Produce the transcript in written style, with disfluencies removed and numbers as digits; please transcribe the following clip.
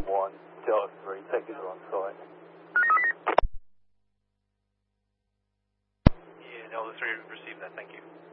1, Delta 3, take it on site. Yeah, Delta 3 received that, thank you.